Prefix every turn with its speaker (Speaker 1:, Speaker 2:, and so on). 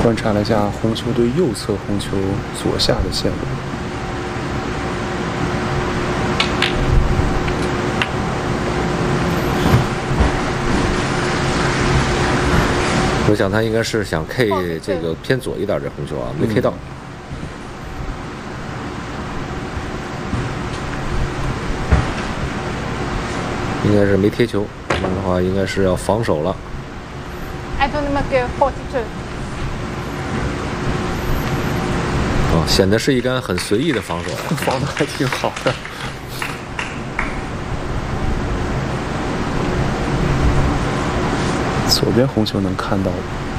Speaker 1: 观察了一下红球对右侧红球左下的线路。
Speaker 2: 我想他应该是想 K 这个偏左一点这红球啊，没 K 到。应该是没贴球，这样的话应该是要防守了。显得是一杆很随意的防守，
Speaker 1: 防得还挺好的。左边红球能看到吗？